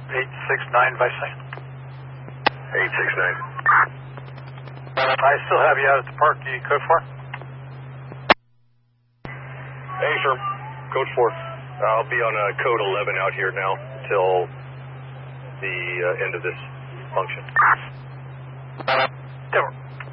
869 by second. 869. I still have you out at the park. You code 4? Hey, sir. Code 4. I'll be on code 11 out here now until the end of this function. Over.